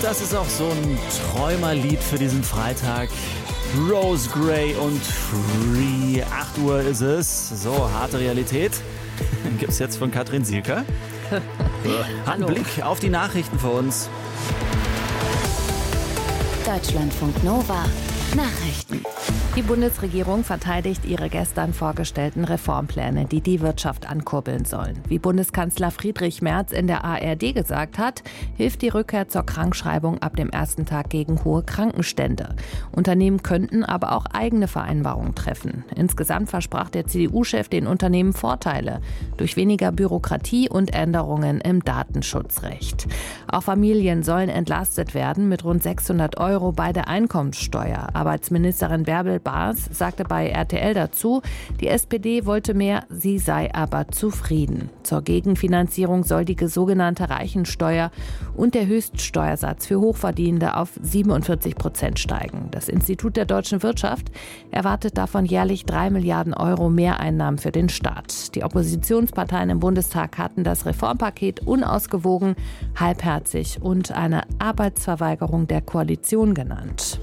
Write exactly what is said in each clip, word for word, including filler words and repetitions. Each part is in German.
Das ist auch so ein Träumerlied für diesen Freitag. Rose Gray und Free. acht Uhr ist es. So, harte Realität. Gibt's jetzt von Katrin Sielker. Ein Blick auf die Nachrichten für uns. Deutschlandfunk Nova. Nachrichten. Die Bundesregierung verteidigt ihre gestern vorgestellten Reformpläne, die die Wirtschaft ankurbeln sollen. Wie Bundeskanzler Friedrich Merz in der A R D gesagt hat, hilft die Rückkehr zur Krankschreibung ab dem ersten Tag gegen hohe Krankenstände. Unternehmen könnten aber auch eigene Vereinbarungen treffen. Insgesamt versprach der C D U-Chef den Unternehmen Vorteile durch weniger Bürokratie und Änderungen im Datenschutzrecht. Auch Familien sollen entlastet werden mit rund sechshundert Euro bei der Einkommenssteuer. Arbeitsministerin Bärbel Baas sagte bei R T L dazu, die S P D wollte mehr, sie sei aber zufrieden. Zur Gegenfinanzierung soll die sogenannte Reichensteuer und der Höchststeuersatz für Hochverdienende auf siebenundvierzig Prozent steigen. Das Institut der deutschen Wirtschaft erwartet davon jährlich drei Milliarden Euro Mehreinnahmen für den Staat. Die Oppositionsparteien im Bundestag hatten das Reformpaket unausgewogen, halbherzig und eine Arbeitsverweigerung der Koalition genannt.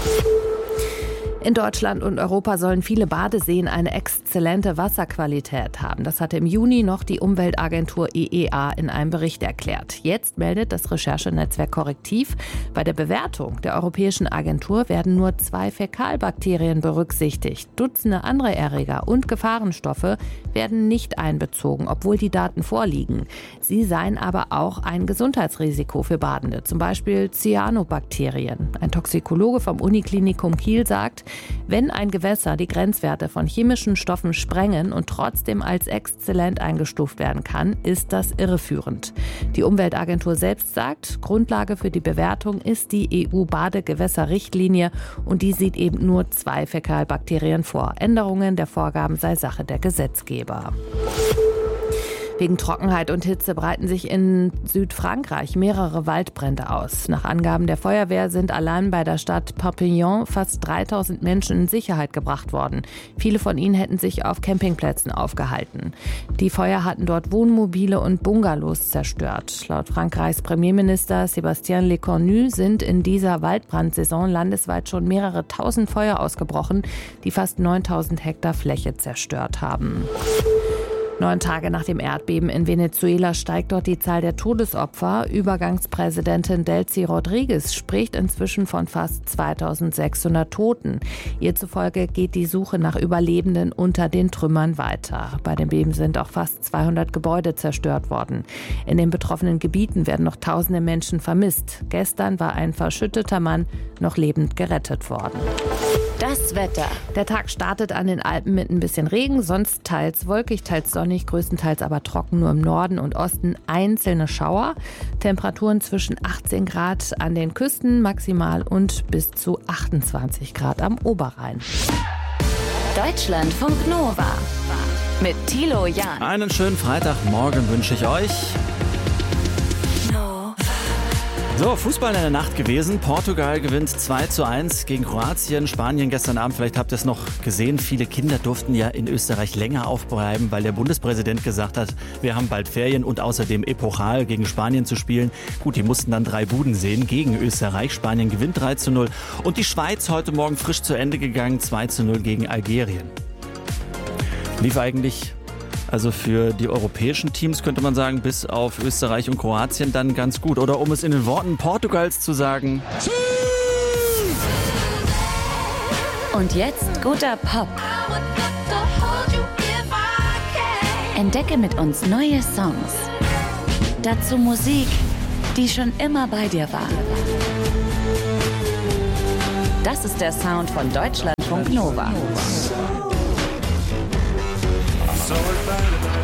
In Deutschland und Europa sollen viele Badeseen eine exzellente Wasserqualität haben. Das hatte im Juni noch die Umweltagentur E E A in einem Bericht erklärt. Jetzt meldet das Recherchenetzwerk Korrektiv, bei der Bewertung der Europäischen Agentur werden nur zwei Fäkalbakterien berücksichtigt. Dutzende andere Erreger und Gefahrenstoffe werden nicht einbezogen, obwohl die Daten vorliegen. Sie seien aber auch ein Gesundheitsrisiko für Badende, zum Beispiel Cyanobakterien. Ein Toxikologe vom Uniklinikum Kiel sagt, wenn ein Gewässer die Grenzwerte von chemischen Stoffen sprengen und trotzdem als exzellent eingestuft werden kann, ist das irreführend. Die Umweltagentur selbst sagt, Grundlage für die Bewertung ist die E U-Badegewässerrichtlinie und die sieht eben nur zwei Fäkalbakterien vor. Änderungen der Vorgaben sei Sache der Gesetzgeber. Wegen Trockenheit und Hitze breiten sich in Südfrankreich mehrere Waldbrände aus. Nach Angaben der Feuerwehr sind allein bei der Stadt Perpignan fast dreitausend Menschen in Sicherheit gebracht worden. Viele von ihnen hätten sich auf Campingplätzen aufgehalten. Die Feuer hatten dort Wohnmobile und Bungalows zerstört. Laut Frankreichs Premierminister Sébastien Lecornu sind in dieser Waldbrandsaison landesweit schon mehrere tausend Feuer ausgebrochen, die fast neuntausend Hektar Fläche zerstört haben. Neun Tage nach dem Erdbeben in Venezuela steigt dort die Zahl der Todesopfer. Übergangspräsidentin Delcy Rodriguez spricht inzwischen von fast zweitausendsechshundert Toten. Ihr zufolge geht die Suche nach Überlebenden unter den Trümmern weiter. Bei dem Beben sind auch fast zweihundert Gebäude zerstört worden. In den betroffenen Gebieten werden noch tausende Menschen vermisst. Gestern war ein verschütteter Mann noch lebend gerettet worden. Das Wetter. Der Tag startet an den Alpen mit ein bisschen Regen, sonst teils wolkig, teils sonnig, größtenteils aber trocken, nur im Norden und Osten einzelne Schauer. Temperaturen zwischen achtzehn Grad an den Küsten maximal und bis zu achtundzwanzig Grad am Oberrhein. Deutschlandfunk Nova mit Thilo Jahn. Einen schönen Freitagmorgen wünsche ich euch. So, Fußball in der Nacht gewesen. Portugal gewinnt zwei zu eins gegen Kroatien. Spanien gestern Abend, vielleicht habt ihr es noch gesehen, viele Kinder durften ja in Österreich länger aufbleiben, weil der Bundespräsident gesagt hat, wir haben bald Ferien und außerdem epochal gegen Spanien zu spielen. Gut, die mussten dann drei Buden sehen gegen Österreich. Spanien gewinnt drei zu null. Und die Schweiz heute Morgen frisch zu Ende gegangen, zwei zu null gegen Algerien. Lief eigentlich... Also für die europäischen Teams könnte man sagen, bis auf Österreich und Kroatien dann ganz gut. Oder um es in den Worten Portugals zu sagen. Und jetzt guter Pop. Entdecke mit uns neue Songs. Dazu Musik, die schon immer bei dir war. Das ist der Sound von Deutschlandfunk Nova. So